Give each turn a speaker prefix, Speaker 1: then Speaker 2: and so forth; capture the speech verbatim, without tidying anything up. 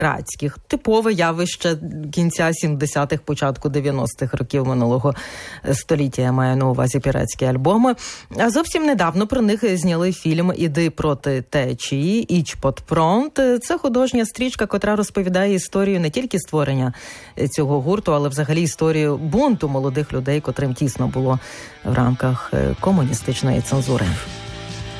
Speaker 1: піратських. Типове явище кінця сімдесятих, початку дев'яностих років минулого століття, я маю на увазі піратські альбоми. А зовсім недавно про них зняли фільм «Іди проти течії», «Іч под фронт». Це художня стрічка, котра розповідає історію не тільки створення цього гурту, але взагалі історію бунту молодих людей, котрим тісно було в рамках комуністичної цензури.